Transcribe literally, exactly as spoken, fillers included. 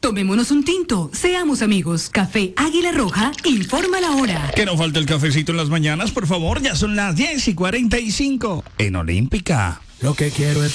Tomémonos un tinto, seamos amigos. Café Águila Roja, informa la hora. Que no falte el cafecito en las mañanas, por favor. Ya son las diez y cuarenta y cinco en Olímpica. Lo que quiero es